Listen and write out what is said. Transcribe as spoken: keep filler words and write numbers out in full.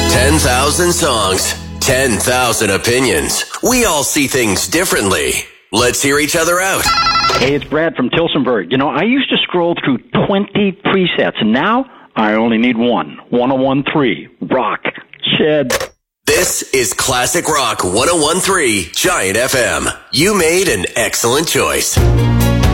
ten thousand songs, ten thousand opinions. We all see things differently. Let's hear each other out. Hey, it's Brad from Tilsonburg. You know, I used to scroll through twenty presets, and now I only need one. one oh one point three Rock Shed. This is Classic Rock one oh one point three Giant F M. You made an excellent choice.